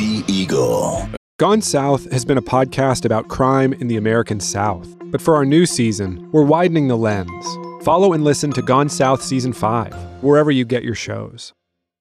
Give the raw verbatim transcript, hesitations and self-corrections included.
Daily Eagle. Gone South has been a podcast about crime in the American South. But for our new season, we're widening the lens. Follow and listen to Gone South Season five, wherever you get your shows.